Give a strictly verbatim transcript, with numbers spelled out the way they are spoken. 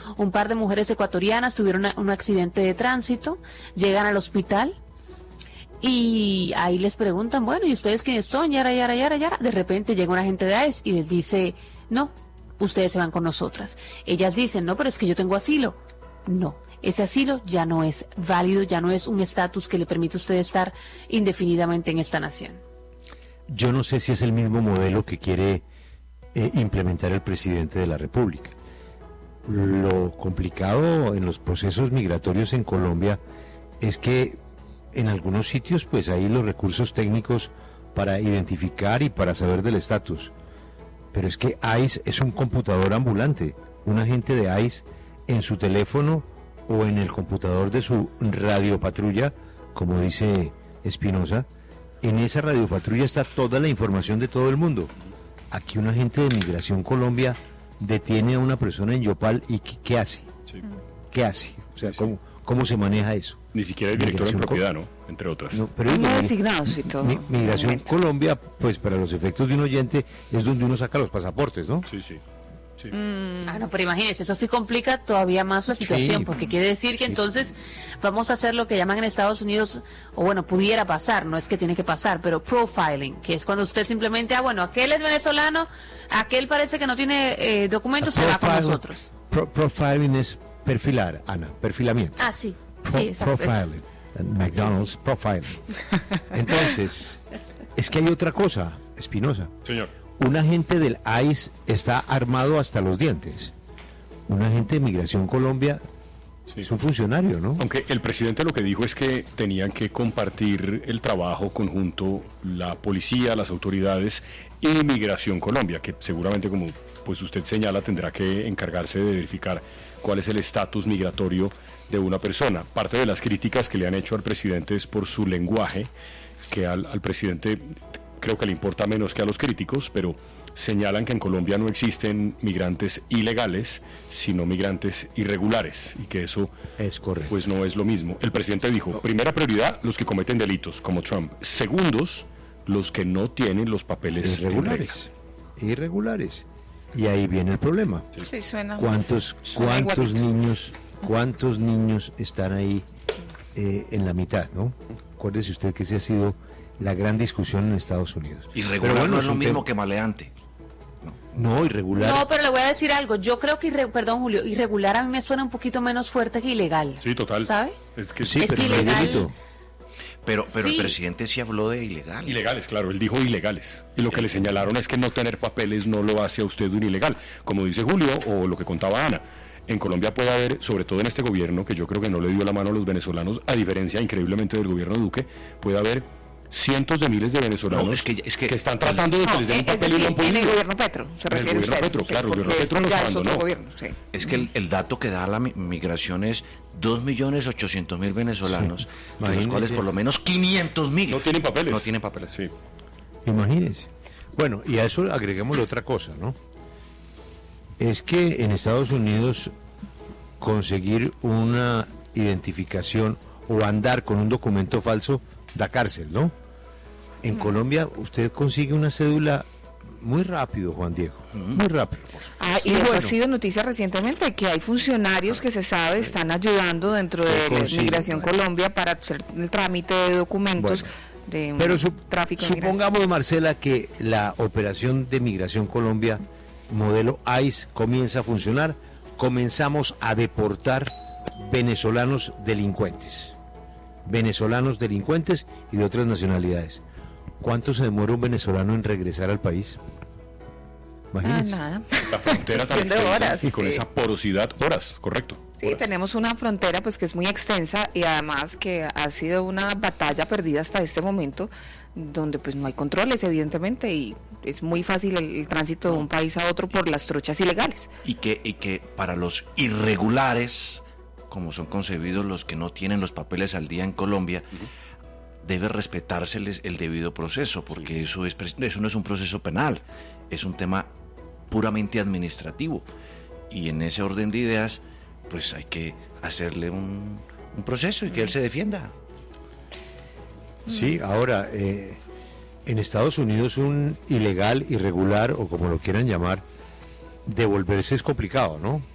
un par de mujeres ecuatorianas tuvieron una, un accidente de tránsito, llegan al hospital y ahí les preguntan, bueno, ¿y ustedes quiénes son? Yara, yara, yara, yara. De repente llega un agente de ICE y les dice, no, ustedes se van con nosotras. Ellas dicen, no, pero es que yo tengo asilo. No, ese asilo ya no es válido, ya no es un estatus que le permite a usted estar indefinidamente en esta nación. Yo no sé si es el mismo modelo que quiere eh, implementar el presidente de la República. Lo complicado en los procesos migratorios en Colombia es que en algunos sitios pues hay los recursos técnicos para identificar y para saber del estatus. Pero es que ICE es un computador ambulante. Un agente de ICE en su teléfono o en el computador de su radiopatrulla, como dice Espinosa, en esa radiopatrulla está toda la información de todo el mundo. Aquí un agente de Migración Colombia detiene a una persona en Yopal y ¿qué, qué hace? Sí. ¿Qué hace? O sea, sí, sí. ¿cómo, ¿cómo se maneja eso? Ni siquiera el director en propiedad, ¿no? Entre otras. No, pero no designados y todo. Mi, Migración Colombia, pues para los efectos de un oyente, es donde uno saca los pasaportes, ¿no? Sí, sí. Sí. Mm. Ah, no, pero imagínense, eso sí complica todavía más la situación, sí, porque quiere decir que sí. entonces vamos a hacer lo que llaman en Estados Unidos, o bueno, pudiera pasar, no es que tiene que pasar, pero profiling, que es cuando usted simplemente, ah, bueno, aquel es venezolano, aquel parece que no tiene eh, documentos, se va con nosotros. Pro, profiling es perfilar, Ana, perfilamiento. Ah, sí, Pro, sí, exacto. Profiling, McDonald's, sí, sí. Profiling. Entonces, es que hay otra cosa, Espinosa. Señor. Un agente del ICE está armado hasta los dientes. Un agente de Migración Colombia sí. es un funcionario, ¿no? Aunque el presidente lo que dijo es que tenían que compartir el trabajo conjunto la policía, las autoridades y Migración Colombia, que seguramente, como pues usted señala, tendrá que encargarse de verificar cuál es el estatus migratorio de una persona. Parte de las críticas que le han hecho al presidente es por su lenguaje, que al, al presidente creo que le importa menos que a los críticos, pero señalan que en Colombia no existen migrantes ilegales, sino migrantes irregulares, y que eso es correcto. Pues no es lo mismo. El presidente dijo, primera prioridad, los que cometen delitos, como Trump. Segundos, los que no tienen los papeles irregulares. Irregulares. Y ahí viene el problema. Sí. Sí, suena, ¿Cuántos, suena cuántos niños, cuántos niños están ahí eh, en la mitad, ¿no? Acuérdese usted que ese ha sido la gran discusión en Estados Unidos. Irregular bueno, no es lo mismo tema. que maleante. No. no, irregular. No, pero le voy a decir algo. Yo creo que, irre, perdón, Julio, irregular a mí me suena un poquito menos fuerte que ilegal. Sí, total. ¿Sabe? Es que sí, es pero que ilegal. Pero, pero sí. el presidente sí habló de ilegales. Ilegales, claro, él dijo ilegales. Y lo que le señalaron es que no tener papeles no lo hace a usted un ilegal. Como dice Julio, o lo que contaba Ana, en Colombia puede haber, sobre todo en este gobierno, que yo creo que no le dio la mano a los venezolanos, a diferencia increíblemente del gobierno Duque, puede haber cientos de miles de venezolanos no, es que, es que, que están tratando de que no, les den un papel decir, y no han podido. En el gobierno Petro, se refiere el gobierno usted, Petro, claro, el gobierno es, Petro nos abandonó. Gobierno, sí. Es que el, el dato que da la migración es dos millones ochocientos mil venezolanos, sí. de los cuales por lo menos quinientos mil no tienen papeles. No tienen papeles. Sí. Imagínense. Bueno, y a eso agreguemos otra cosa, ¿no? Es que en Estados Unidos conseguir una identificación o andar con un documento falso da cárcel, ¿no? En Colombia usted consigue una cédula muy rápido, Juan Diego, muy rápido. Ah, y, y eso bueno, ha sido noticia recientemente, que hay funcionarios que se sabe están ayudando dentro de la Migración bueno. Colombia para hacer el trámite de documentos bueno, de un pero su, tráfico supongamos, Marcela, que la operación de Migración Colombia, modelo ICE, comienza a funcionar, comenzamos a deportar venezolanos delincuentes, venezolanos delincuentes y de otras nacionalidades. ¿Cuánto se demora un venezolano en regresar al país? Imagínense. Ah, nada. La frontera tan extensa horas, y con sí. esa porosidad, horas, correcto. Sí, horas. Tenemos una frontera pues que es muy extensa y además que ha sido una batalla perdida hasta este momento, donde pues no hay controles evidentemente y es muy fácil el, el tránsito de un país a otro por las trochas ilegales. Y que, y que para los irregulares, como son concebidos los que no tienen los papeles al día en Colombia, uh-huh. debe respetárseles el debido proceso, porque sí. eso, es, eso no es un proceso penal, es un tema puramente administrativo. Y en ese orden de ideas, pues hay que hacerle un, un proceso y que él se defienda. Sí, ahora, eh, en Estados Unidos un ilegal, irregular, o como lo quieran llamar, devolverse es complicado, ¿no?